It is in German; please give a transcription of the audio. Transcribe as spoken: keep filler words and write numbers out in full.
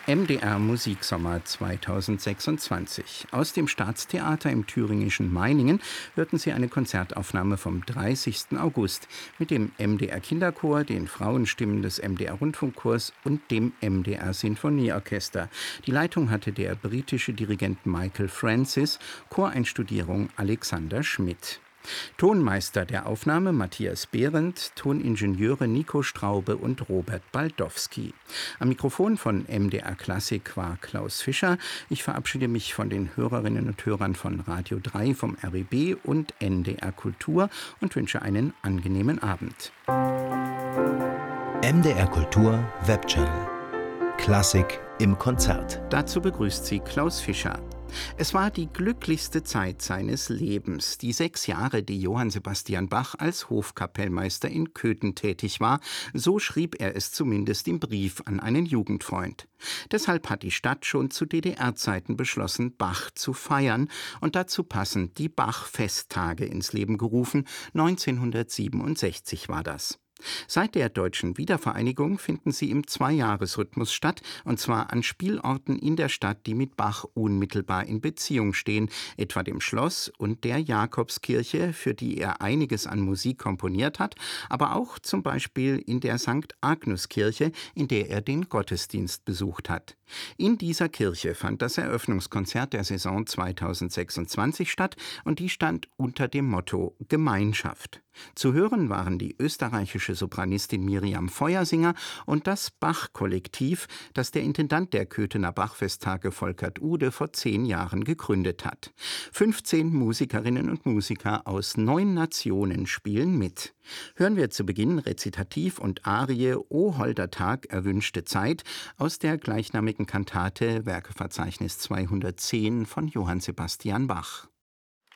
M D R Musiksommer zweitausendsechsundzwanzig. Aus dem Staatstheater im thüringischen Meiningen hörten Sie eine Konzertaufnahme vom dreißigsten August mit dem M D R Kinderchor, den Frauenstimmen des M D R Rundfunkchors und dem M D R Sinfonieorchester. Die Leitung hatte der britische Dirigent Michael Francis, Choreinstudierung Alexander Schmidt. Tonmeister der Aufnahme Matthias Behrendt, Toningenieure Nico Straube und Robert Baldowski. Am Mikrofon von M D R Klassik war Klaus Fischer. Ich verabschiede mich von den Hörerinnen und Hörern von Radio drei, vom R B B und N D R Kultur und wünsche einen angenehmen Abend. M D R Kultur Webchannel. Klassik im Konzert. Dazu begrüßt Sie Klaus Fischer. Es war die glücklichste Zeit seines Lebens, die sechs Jahre, die Johann Sebastian Bach als Hofkapellmeister in Köthen tätig war. So schrieb er es zumindest im Brief an einen Jugendfreund. Deshalb hat die Stadt schon zu D D R-Zeiten beschlossen, Bach zu feiern und dazu passend die Bach-Festtage ins Leben gerufen. neunzehnhundertsiebenundsechzig war das. Seit der deutschen Wiedervereinigung finden sie im Zweijahresrhythmus statt, und zwar an Spielorten in der Stadt, die mit Bach unmittelbar in Beziehung stehen, etwa dem Schloss und der Jakobskirche, für die er einiges an Musik komponiert hat, aber auch zum Beispiel in der Sankt Agnuskirche, in der er den Gottesdienst besucht hat. In dieser Kirche fand das Eröffnungskonzert der Saison zweitausendsechsundzwanzig statt, und die stand unter dem Motto Gemeinschaft. Zu hören waren die österreichische Sopranistin Miriam Feuersinger und das Bach-Kollektiv, das der Intendant der Köthener Bachfesttage Volkert Ude vor zehn Jahren gegründet hat. fünfzehn Musikerinnen und Musiker aus neun Nationen spielen mit. Hören wir zu Beginn Rezitativ und Arie O holder Tag, erwünschte Zeit aus der gleichnamigen Kantate Werkeverzeichnis zweihundertzehn von Johann Sebastian Bach.